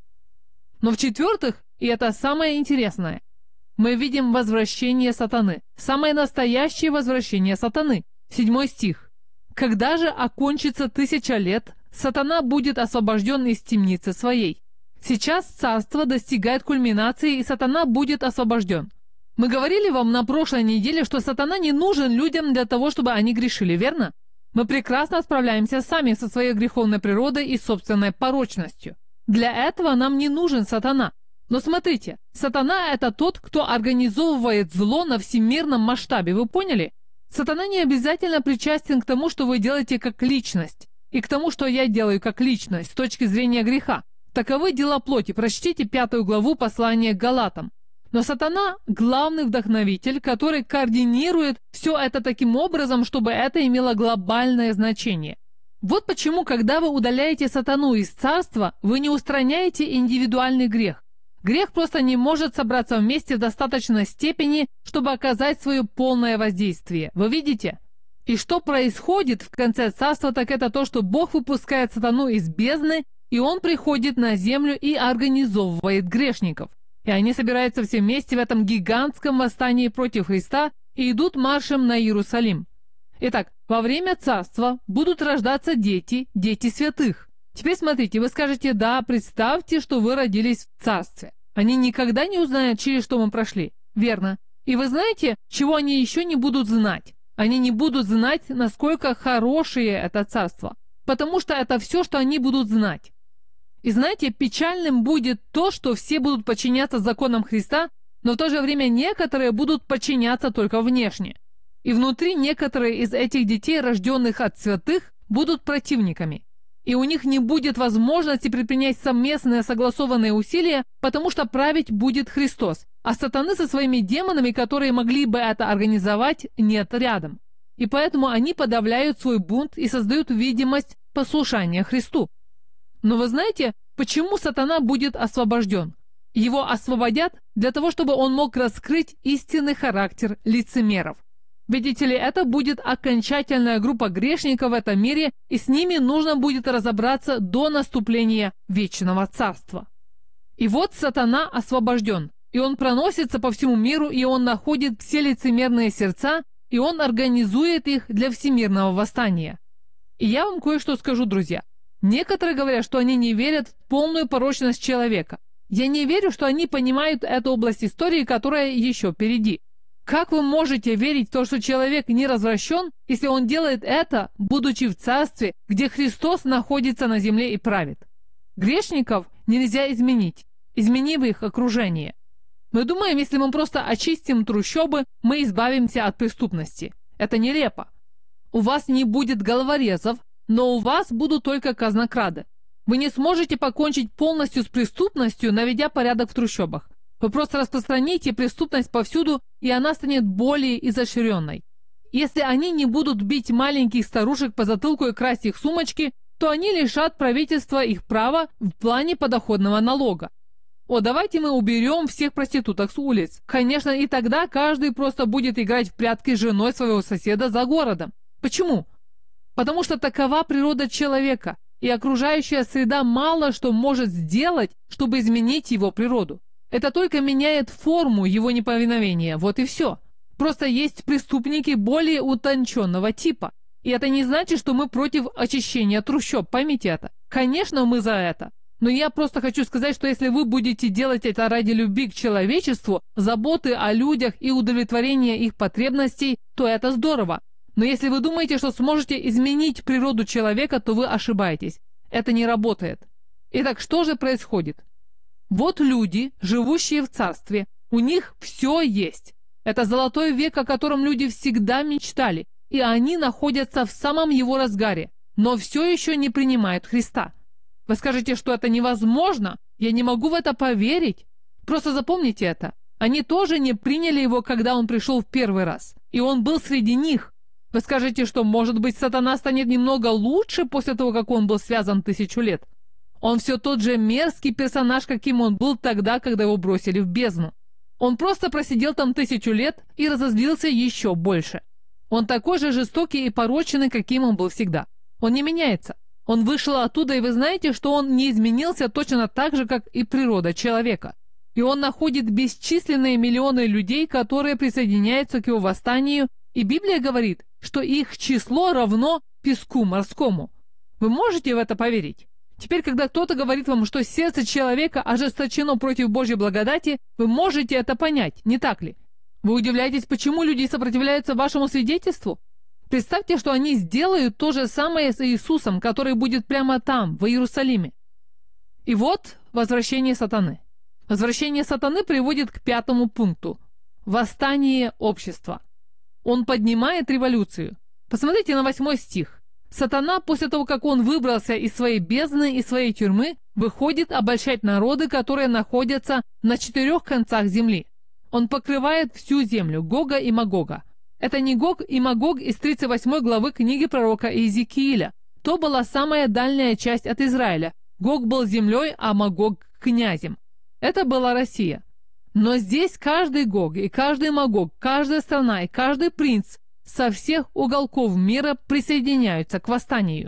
Но в-четвертых, и это самое интересное, мы видим возвращение сатаны, самое настоящее возвращение сатаны. 7 стих. «Когда же окончится 1000 лет, сатана будет освобожден из темницы своей». Сейчас царство достигает кульминации, и сатана будет освобожден. Мы говорили вам на прошлой неделе, что сатана не нужен людям для того, чтобы они грешили, верно? Мы прекрасно справляемся сами со своей греховной природой и собственной порочностью. Для этого нам не нужен сатана. Но смотрите, сатана – это тот, кто организовывает зло на всемирном масштабе, вы поняли? Сатана не обязательно причастен к тому, что вы делаете как личность, и к тому, что я делаю как личность с точки зрения греха. Таковы дела плоти. Прочтите 5 главу послания к Галатам. Но сатана – главный вдохновитель, который координирует все это таким образом, чтобы это имело глобальное значение. Вот почему, когда вы удаляете сатану из царства, вы не устраняете индивидуальный грех. Грех просто не может собраться вместе в достаточной степени, чтобы оказать свое полное воздействие. Вы видите? И что происходит в конце царства, так это то, что Бог выпускает сатану из бездны, и он приходит на землю и организовывает грешников. И они собираются все вместе в этом гигантском восстании против Христа и идут маршем на Иерусалим. Итак, во время царства будут рождаться дети, дети святых. Теперь смотрите, вы скажете: да, представьте, что вы родились в царстве. Они никогда не узнают, через что мы прошли. Верно. И вы знаете, чего они еще не будут знать? Они не будут знать, насколько хорошее это царство. Потому что это все, что они будут знать. И знаете, печальным будет то, что все будут подчиняться законам Христа, но в то же время некоторые будут подчиняться только внешне. И внутри некоторые из этих детей, рожденных от святых, будут противниками. И у них не будет возможности предпринять совместные согласованные усилия, потому что править будет Христос, а сатаны со своими демонами, которые могли бы это организовать, нет рядом. И поэтому они подавляют свой бунт и создают видимость послушания Христу. Но вы знаете, почему сатана будет освобожден? Его освободят для того, чтобы он мог раскрыть истинный характер лицемеров. Видите ли, это будет окончательная группа грешников в этом мире, и с ними нужно будет разобраться до наступления вечного царства. И вот сатана освобожден, и он проносится по всему миру, и он находит все лицемерные сердца, и он организует их для всемирного восстания. И я вам кое-что скажу, друзья. Некоторые говорят, что они не верят в полную порочность человека. Я не верю, что они понимают эту область истории, которая еще впереди. Как вы можете верить в то, что человек не развращен, если он делает это, будучи в царстве, где Христос находится на земле и правит? Грешников нельзя изменить, изменив их окружение. Мы думаем, если мы просто очистим трущобы, мы избавимся от преступности. Это нелепо. У вас не будет головорезов, но у вас будут только казнокрады. Вы не сможете покончить полностью с преступностью, наведя порядок в трущобах. Вы просто распространите преступность повсюду, и она станет более изощренной. Если они не будут бить маленьких старушек по затылку и красть их сумочки, то они лишат правительства их права в плане подоходного налога. Давайте мы уберем всех проституток с улиц. Конечно, и тогда каждый просто будет играть в прятки с женой своего соседа за городом. Почему? Потому что такова природа человека, и окружающая среда мало что может сделать, чтобы изменить его природу. Это только меняет форму его неповиновения, вот и все. Просто есть преступники более утонченного типа. И это не значит, что мы против очищения трущоб, поймите это. Конечно, мы за это. Но я просто хочу сказать, что если вы будете делать это ради любви к человечеству, заботы о людях и удовлетворения их потребностей, то это здорово. Но если вы думаете, что сможете изменить природу человека, то вы ошибаетесь. Это не работает. Итак, что же происходит? Вот люди, живущие в царстве, у них все есть. Это золотой век, о котором люди всегда мечтали, и они находятся в самом его разгаре, но все еще не принимают Христа. Вы скажете, что это невозможно? Я не могу в это поверить. Просто запомните это. Они тоже не приняли его, когда он пришел в первый раз, и он был среди них. Вы скажете, что, может быть, сатана станет немного лучше после того, как он был связан 1000 лет. Он все тот же мерзкий персонаж, каким он был тогда, когда его бросили в бездну. Он просто просидел там 1000 лет и разозлился еще больше. Он такой же жестокий и порочный, каким он был всегда. Он не меняется. Он вышел оттуда, и вы знаете, что он не изменился точно так же, как и природа человека. И он находит бесчисленные миллионы людей, которые присоединяются к его восстанию, и Библия говорит, что их число равно песку морскому. Вы можете в это поверить? Теперь, когда кто-то говорит вам, что сердце человека ожесточено против Божьей благодати, вы можете это понять, не так ли? Вы удивляетесь, почему люди сопротивляются вашему свидетельству? Представьте, что они сделают то же самое с Иисусом, который будет прямо там, в Иерусалиме. И вот возвращение сатаны. Возвращение сатаны приводит к 5-му пункту. Восстание общества. Он поднимает революцию. Посмотрите на 8 стих. Сатана, после того, как он выбрался из своей бездны и своей тюрьмы, выходит обольщать народы, которые находятся на 4 концах земли. Он покрывает всю землю, Гога и Магога. Это не Гог и Магог из 38 главы книги пророка Иезекииля. То была самая дальняя часть от Израиля. Гог был землей, а Магог – князем. Это была Россия. Но здесь каждый Гог и каждый Магог, каждая страна и каждый принц со всех уголков мира присоединяются к восстанию.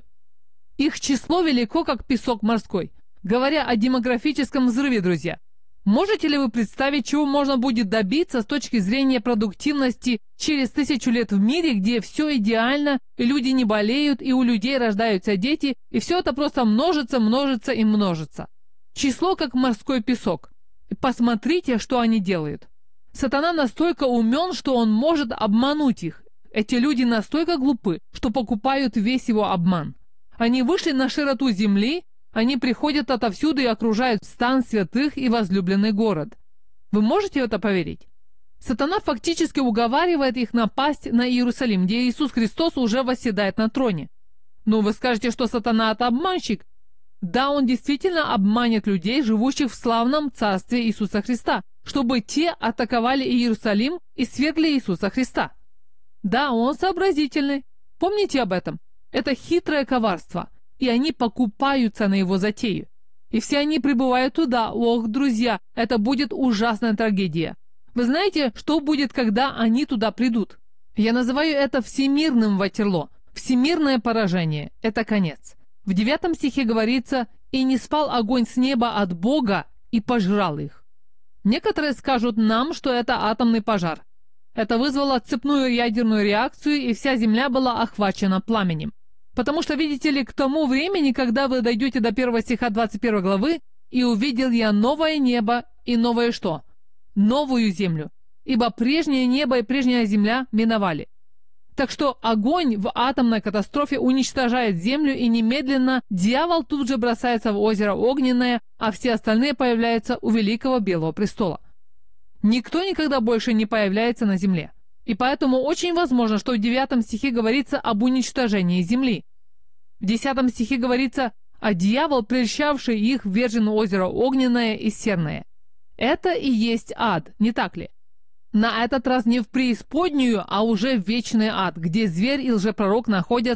Их число велико, как песок морской. Говоря о демографическом взрыве, друзья, можете ли вы представить, чего можно будет добиться с точки зрения продуктивности через 1000 лет в мире, где все идеально, и люди не болеют, и у людей рождаются дети, и все это просто множится, множится и множится. Число, как морской песок. И посмотрите, что они делают. Сатана настолько умен, что он может обмануть их. Эти люди настолько глупы, что покупают весь его обман. Они вышли на широту земли, они приходят отовсюду и окружают стан святых и возлюбленный город. Вы можете в это поверить? Сатана фактически уговаривает их напасть на Иерусалим, где Иисус Христос уже восседает на троне. Ну, вы скажете, что сатана – это обманщик? Да, он действительно обманет людей, живущих в славном царстве Иисуса Христа, чтобы те атаковали Иерусалим и свергли Иисуса Христа. Да, он сообразительный. Помните об этом. Это хитрое коварство, и они покупаются на его затею. И все они прибывают туда. Ох, друзья, это будет ужасная трагедия. Вы знаете, что будет, когда они туда придут? Я называю это всемирным Ватерлоо. Всемирное поражение – это конец. В 9 стихе говорится: «И не спал огонь с неба от Бога и пожрал их». Некоторые скажут нам, что это атомный пожар. Это вызвало цепную ядерную реакцию, и вся земля была охвачена пламенем. Потому что, видите ли, к тому времени, когда вы дойдете до 1 стиха 21 главы, «И увидел я новое небо и новое что? Новую землю, ибо прежнее небо и прежняя земля миновали». Так что огонь в атомной катастрофе уничтожает землю, и немедленно дьявол тут же бросается в озеро огненное, а все остальные появляются у великого белого престола. Никто никогда больше не появляется на земле. И поэтому очень возможно, что в 9 стихе говорится об уничтожении земли. В 10 стихе говорится: «А дьявол, прельщавший их, ввержен в озеро огненное и серное». Это и есть ад, не так ли? На этот раз не в преисподнюю, а уже в вечный ад, где зверь и лжепророк находятся,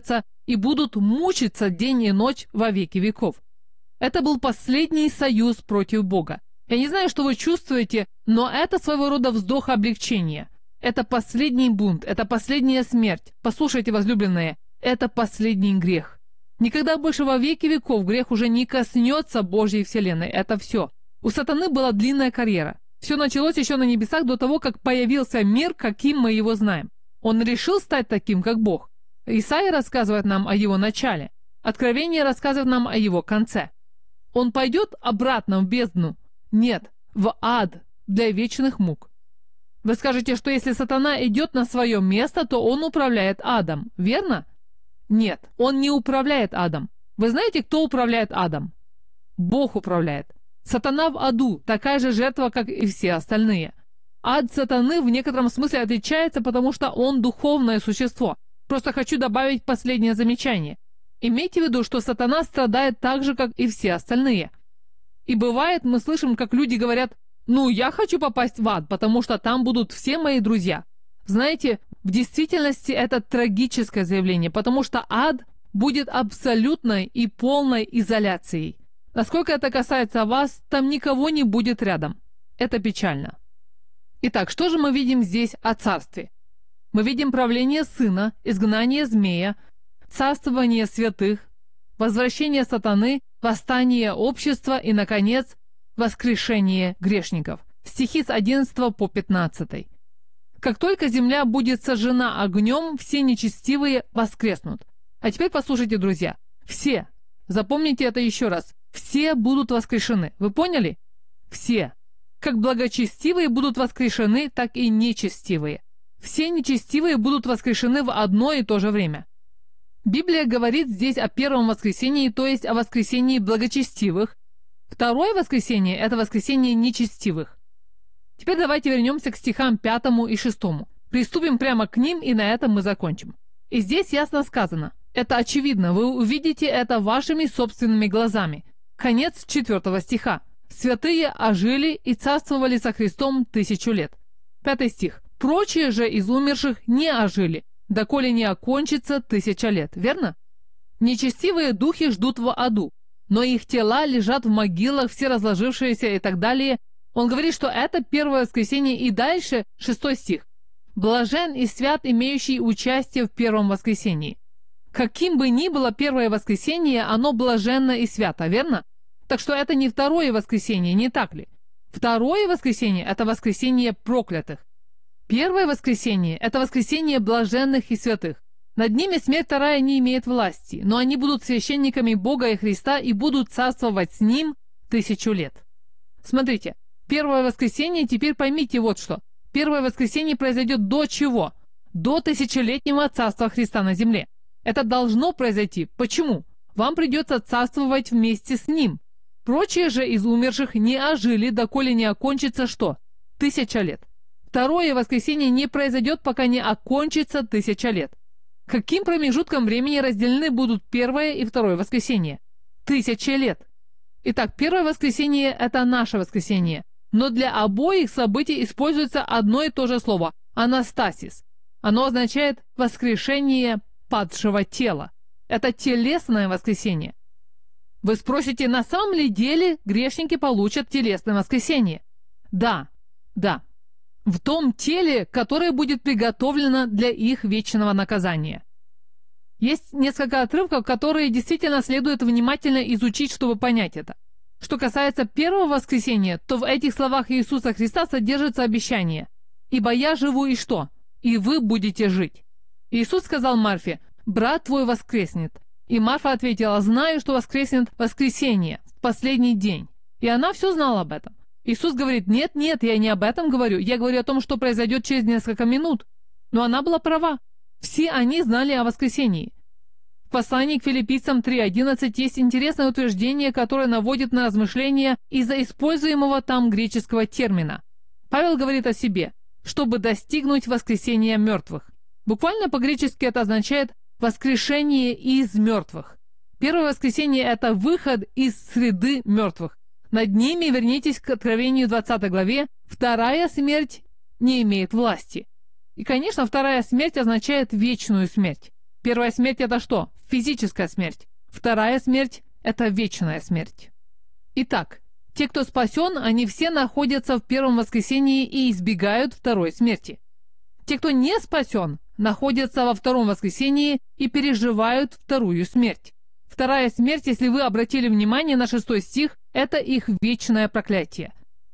и будут мучиться день и ночь во веки веков. Это был последний союз против Бога. Я не знаю, что вы чувствуете, но это своего рода вздох облегчения. Это последний бунт, это последняя смерть. Послушайте, возлюбленные, это последний грех. Никогда больше во веки веков грех уже не коснется Божьей вселенной. Это все. У сатаны была длинная карьера. Все началось еще на небесах до того, как появился мир, каким мы его знаем. Он решил стать таким, как Бог. Исаия рассказывает нам о его начале. Откровение рассказывает нам о его конце. Он пойдет обратно в бездну? Нет, в ад для вечных мук. Вы скажете, что если сатана идет на свое место, то он управляет адом, верно? Нет, он не управляет адом. Вы знаете, кто управляет адом? Бог управляет. Сатана в аду такая же жертва, как и все остальные. Ад сатаны в некотором смысле отличается, потому что он духовное существо. Просто хочу добавить последнее замечание. Имейте в виду, что сатана страдает так же, как и все остальные. И бывает, мы слышим, как люди говорят: «Ну, я хочу попасть в ад, потому что там будут все мои друзья». Знаете, в действительности это трагическое заявление, потому что ад будет абсолютной и полной изоляцией. Насколько это касается вас, там никого не будет рядом. Это печально. Итак, что же мы видим здесь о царстве? Мы видим правление сына, изгнание змея, царствование святых, возвращение сатаны, восстание общества и, наконец, воскрешение грешников. Стихи с 11 по 15. Как только земля будет сожжена огнем, все нечестивые воскреснут. А теперь послушайте, друзья. Все, запомните это еще раз, все будут воскрешены. Вы поняли? Все. Как благочестивые будут воскрешены, так и нечестивые. Все нечестивые будут воскрешены в одно и то же время. Библия говорит здесь о первом воскресении, то есть о воскресении благочестивых. Второе воскресение – это воскресение нечестивых. Теперь давайте вернемся к стихам 5 и 6. Приступим прямо к ним, и на этом мы закончим. И здесь ясно сказано. Это очевидно, вы увидите это вашими собственными глазами. Конец 4 стиха. «Святые ожили и царствовали со Христом 1000 лет». 5 стих. «Прочие же из умерших не ожили, доколе не окончится 1000 лет». Верно? Нечестивые духи ждут в аду, но их тела лежат в могилах, все разложившиеся и так далее. Он говорит, что это первое воскресенье, и дальше 6 стих. «Блажен и свят, имеющий участие в первом воскресении». Каким бы ни было первое воскресенье, оно блаженно и свято, верно? Так что это не второе воскресенье, не так ли? Второе воскресенье – это воскресенье проклятых. Первое воскресенье – это воскресенье блаженных и святых. Над ними смерть вторая не имеет власти, но они будут священниками Бога и Христа и будут царствовать с Ним 1000 лет. Смотрите, первое воскресенье, теперь поймите вот что. Первое воскресенье произойдет до чего? До 1000-летнего царства Христа на земле. Это должно произойти. Почему? Вам придется царствовать вместе с Ним. Прочие же из умерших не ожили, доколе не окончится что? 1000 лет. Второе воскресенье не произойдет, пока не окончится 1000 лет. Каким промежутком времени разделены будут первое и второе воскресенье? 1000 лет. Итак, первое воскресенье – это наше воскресенье. Но для обоих событий используется одно и то же слово – анастасис. Оно означает воскрешение падшего тела. Это телесное воскресенье. Вы спросите, на самом ли деле грешники получат телесное воскресенье? Да. В том теле, которое будет приготовлено для их вечного наказания. Есть несколько отрывков, которые действительно следует внимательно изучить, чтобы понять это. Что касается первого воскресения, то в этих словах Иисуса Христа содержится обещание: «Ибо я живу и что? И вы будете жить». Иисус сказал Марфе: «Брат твой воскреснет». И Марфа ответила: «Знаю, что воскреснет в воскресенье, в последний день». И она все знала об этом. Иисус говорит: «Нет, я не об этом говорю. Я говорю о том, что произойдет через несколько минут». Но она была права. Все они знали о воскресении. В послании к Филиппийцам 3:11 есть интересное утверждение, которое наводит на размышления из-за используемого там греческого термина. Павел говорит о себе: «чтобы достигнуть воскресения мертвых». Буквально по-гречески это означает «воскрешение из мертвых». Первое воскресение – это выход из среды мертвых. Над ними вернитесь к Откровению 20 главе. Вторая смерть не имеет власти. И, конечно, вторая смерть означает вечную смерть. Первая смерть – это что? физическая смерть. Вторая смерть – это вечная смерть. Итак, те, кто спасен, они все находятся в первом воскресении и избегают второй смерти. Те, кто не спасен, находятся во втором воскресении и переживают вторую смерть. Вторая смерть, если вы обратили внимание на 6 стих, это их вечное проклятие.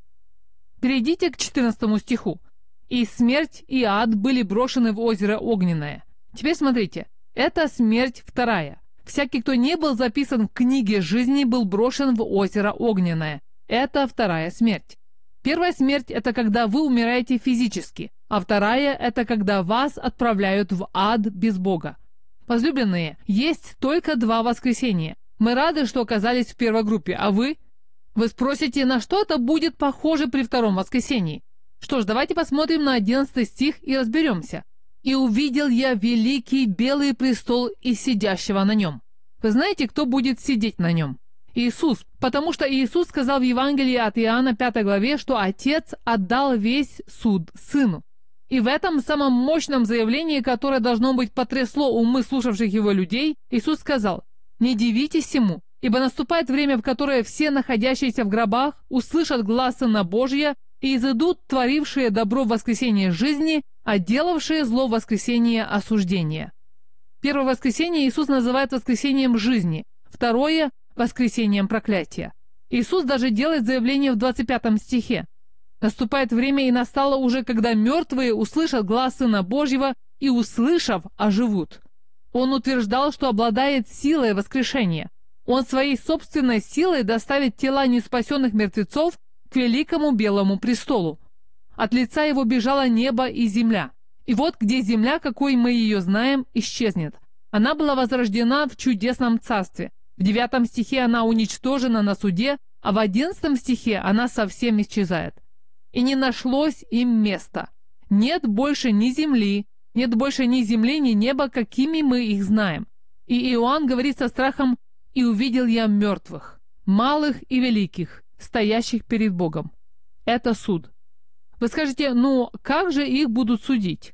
Перейдите к 14 стиху. «И смерть, и ад были брошены в озеро огненное». Теперь смотрите, это смерть вторая. Всякий, кто не был записан в книге жизни, был брошен в озеро огненное. Это вторая смерть. Первая смерть – это когда вы умираете физически, а вторая – это когда вас отправляют в ад без Бога. Возлюбленные, есть только 2 воскресения. Мы рады, что оказались в первой группе, а вы? Вы спросите, на что это будет похоже при втором воскресении? Что ж, давайте посмотрим на 11 стих и разберемся. «И увидел я великий белый престол и сидящего на нем». Вы знаете, кто будет сидеть на нем? Иисус, потому что Иисус сказал в Евангелии от Иоанна 5 главе, что Отец отдал весь суд Сыну. И в этом самом мощном заявлении, которое должно быть потрясло умы слушавших его людей, Иисус сказал: «Не дивитесь сему, ибо наступает время, в которое все находящиеся в гробах услышат глас Сына Божия и изыдут творившие добро в воскресенье жизни, а делавшие зло в воскресенье осуждения». Первое воскресенье Иисус называет воскресением жизни, второе – воскресением проклятия. Иисус даже делает заявление в 25 стихе. «Наступает время, и настало уже, когда мертвые услышат глас Сына Божьего и, услышав, оживут». Он утверждал, что обладает силой воскрешения. Он своей собственной силой доставит тела неспасенных мертвецов к великому белому престолу. От лица его бежало небо и земля. И вот где земля, какой мы ее знаем, исчезнет. Она была возрождена в чудесном царстве. В 9 стихе она уничтожена на суде, а в 11 стихе она совсем исчезает. «И не нашлось им места. Нет больше ни земли, нет больше ни земли, ни неба, какими мы их знаем». И Иоанн говорит со страхом: «И увидел я мертвых, малых и великих, стоящих перед Богом». Это суд. Вы скажете, ну как же их будут судить?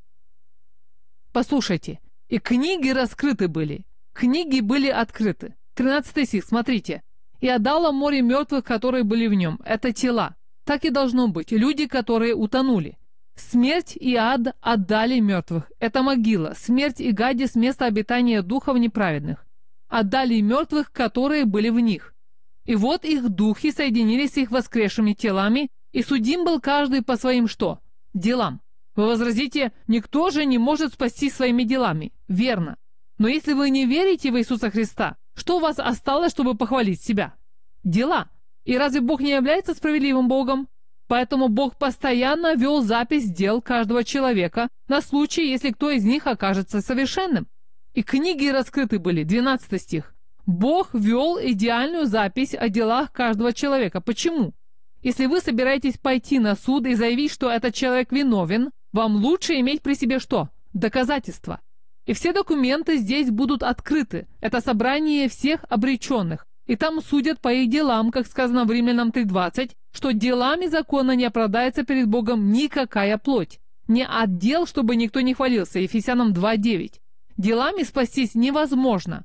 Послушайте, и книги раскрыты были, книги были открыты. 13 стих, смотрите. «И отдало море мертвых, которые были в нем». Это тела. Так и должно быть. Люди, которые утонули. Смерть и ад отдали мертвых. Это могила. Смерть и гадис – место обитания духов неправедных. Отдали мертвых, которые были в них. И вот их духи соединились с их воскресшими телами, и судим был каждый по своим что? Делам. Вы возразите, никто же не может спасти своими делами. Верно. Но если вы не верите в Иисуса Христа, что у вас осталось, чтобы похвалить себя? Дела. И разве Бог не является справедливым Богом? Поэтому Бог постоянно вел запись дел каждого человека на случай, если кто из них окажется совершенным. И книги раскрыты были, 12 стих. Бог вел идеальную запись о делах каждого человека. Почему? Если вы собираетесь пойти на суд и заявить, что этот человек виновен, вам лучше иметь при себе что? Доказательства. И все документы здесь будут открыты. Это собрание всех обреченных. И там судят по их делам, как сказано в Римлянам 3:20, что делами закона не оправдается перед Богом никакая плоть. Не от дел, чтобы никто не хвалился, Ефесянам 2:9. Делами спастись невозможно.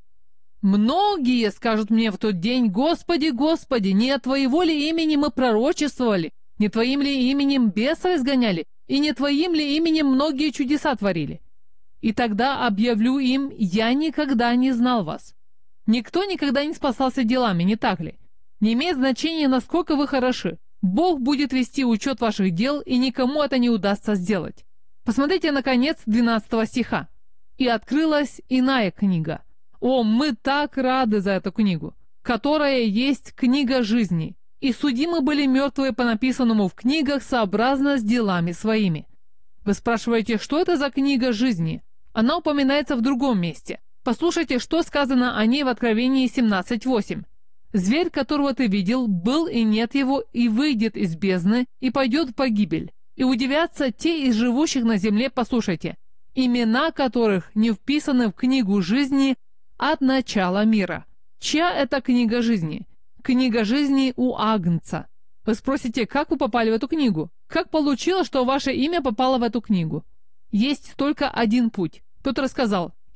Многие скажут мне в тот день: «Господи, Господи, не от Твоего ли имени мы пророчествовали, не Твоим ли именем бесов изгоняли, и не Твоим ли именем многие чудеса творили?» И тогда объявлю им: «Я никогда не знал вас». Никто никогда не спасался делами, не так ли? Не имеет значения, насколько вы хороши. Бог будет вести учет ваших дел, и никому это не удастся сделать. Посмотрите, наконец, 12 стиха. «И открылась иная книга». О, мы так рады за эту книгу, которая есть книга жизни. И судимы были мертвые по написанному в книгах сообразно с делами своими. Вы спрашиваете, что это за книга жизни? Она упоминается в другом месте. Послушайте, что сказано о ней в Откровении 17:8. «Зверь, которого ты видел, был и нет его, и выйдет из бездны, и пойдет в погибель. И удивятся те из живущих на земле», послушайте, «имена которых не вписаны в книгу жизни от начала мира». Чья это книга жизни? Книга жизни у Агнца. Вы спросите, как вы попали в эту книгу? Как получилось, что ваше имя попало в эту книгу? Есть только один путь. Петр сказал: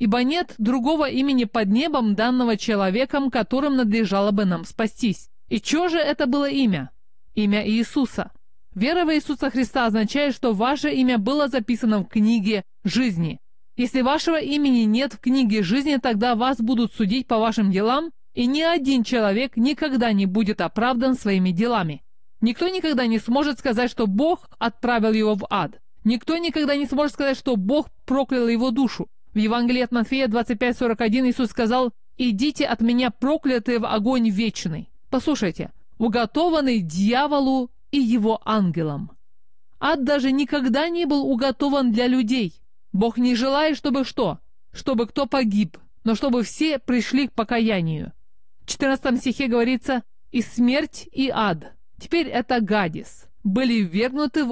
ибо нет другого имени под небом, данного человеком, которым надлежало бы нам спастись. И что же это было имя? Имя Иисуса. Вера в Иисуса Христа означает, что ваше имя было записано в книге жизни. Если вашего имени нет в книге жизни, тогда вас будут судить по вашим делам, и ни один человек никогда не будет оправдан своими делами. Никто никогда не сможет сказать, что Бог отправил его в ад. Никто никогда не сможет сказать, что Бог проклял его душу. В Евангелии от Матфея 25:41 Иисус сказал: «Идите от меня, проклятые, в огонь вечный». Послушайте, уготованный дьяволу и его ангелам. Ад даже никогда не был уготован для людей. Бог не желает, чтобы что? Чтобы кто погиб, но чтобы все пришли к покаянию. В 14 стихе говорится: «И смерть, и ад». Теперь это Гадес были ввергнуты в